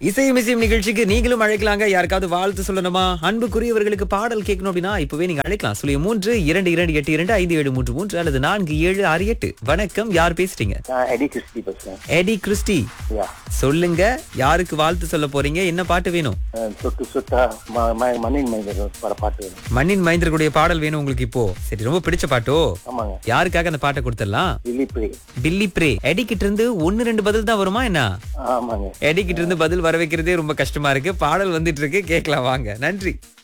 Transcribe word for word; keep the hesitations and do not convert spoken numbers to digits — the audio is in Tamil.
இசையும் இசையும் நிகழ்ச்சிக்கு நீங்களும் அழைக்கலாங்க. யாருக்காவது வாழ்த்து சொல்லணுமா, அன்புக்குரியவர்களுக்கு பாடல் கேட்கணும் அப்படின்னா இப்பவே நீங்க அழைக்கலாம். சொல்லி மூன்று இரண்டு இரண்டு எட்டு இரண்டு ஐந்து ஏழு மூன்று மூன்று அல்லது நான்கு ஏழு ஆறு எட்டு. வணக்கம், யார் பேசுறீங்க? நான் எடி கிறிஸ்டி பேசுறேன். எடி கிறிஸ்டி, யா. சொல்லுங்க, யாருக்கு வாழ்த்து சொல்ல போறீங்க? என்ன பாட்டு வேணும்? அஹ், சொட்டு சொட்டா ம- ம- மண்ணின் மைந்தர் வர பாட்டு வேணும். மண்ணின் மைந்தர்களுடைய பாடல் வேணும் உங்களுக்கு இப்போ. சரி, ரொம்ப பிடிச்ச பாட்டோ? ஆமாங்க. யாருக்காக அந்த பாட்டை கொடுத்துடலாம்? திலீப். பில்லி பிரே. எடி கிட்ட இருந்து ஒன்னு ரெண்டு பதில் தான் வருமா என்ன? ஆமாங்க. எடி கிட்ட இருந்து பதில் வர வைக்கிறதே ரொம்ப கஷ்டமா இருக்கு. பாடல் வந்துட்டு இருக்கு, கேட்கலாம் வாங்க. நன்றி.